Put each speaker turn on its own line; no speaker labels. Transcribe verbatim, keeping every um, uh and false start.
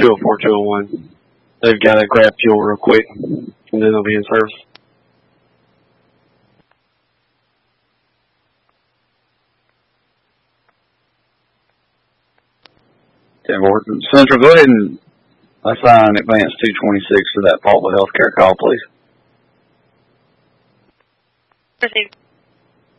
two oh four, two oh one. They've got to grab fuel real quick, and then they'll be in service.
ten four Central, go ahead and assign Advance two twenty-six to that Faultville Healthcare call, please.
Received.